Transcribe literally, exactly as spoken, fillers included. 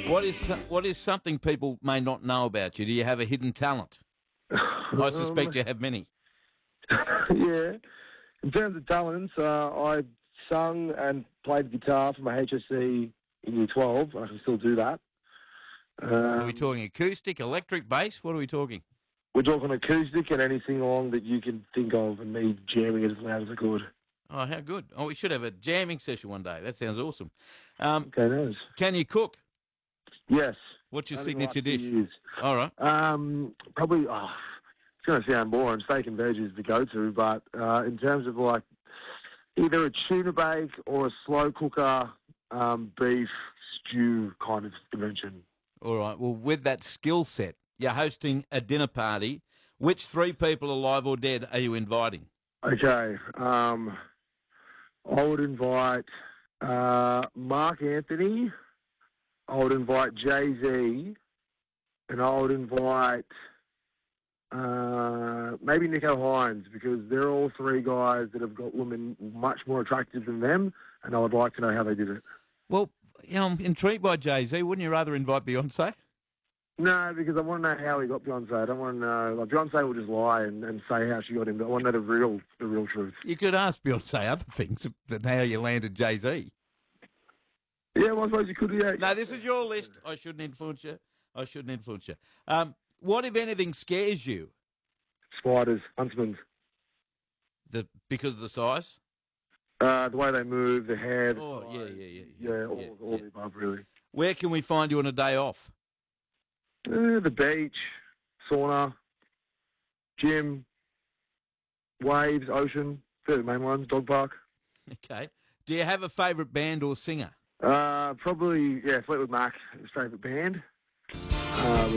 What is what is something people may not know about you? Do you have a hidden talent? I suspect you have many. Yeah. In terms of talents, uh, I sung and played guitar for my H S C in year twelve. I can still do that. Um, Are we talking acoustic, electric, bass? What are we talking? We're talking acoustic and anything along that you can think of, and me jamming as loud as I could. Oh, how good. Oh, we should have a jamming session one day. That sounds awesome. Um, Okay, nice. Can you cook? Yes. What's your Only the signature last few dish? years. All right. Um, probably, oh, it's going to sound boring. Steak and veg is the go-to, but uh, in terms of like either a tuna bake or a slow cooker um, beef stew kind of dimension. All right. Well, with that skill set, you're hosting a dinner party. Which three people, alive or dead, are you inviting? Okay. Um, I would invite uh, Mark Anthony. I would invite Jay-Z. And I would invite uh, maybe Nico Hines, because they're all three guys that have got women much more attractive than them, and I would like to know how they did it. Well, you know, I'm intrigued by Jay-Z. Wouldn't you rather invite Beyonce? No, because I want to know how he got Beyonce. I don't want to know. Like, Beyonce will just lie and, and say how she got him, but I want to know the real, the real truth. You could ask Beyonce other things than how you landed Jay-Z. Yeah, well, I suppose you could, yeah. No, this is your list. I shouldn't influence you. I shouldn't influence you. Um, what, if anything, scares you? Spiders, huntsmen. The, because of the size? Uh, the way they move, the hair. The Oh, size. yeah, yeah, yeah. Yeah, yeah, all, yeah, all yeah. the above, really. Where can we find you on a day off? Uh, the beach, sauna, gym, waves, ocean. They're the main ones. Dog park. Okay. Do you have a favourite band or singer? Uh, probably, yeah, Fleetwood Mac, his favourite band. Uh,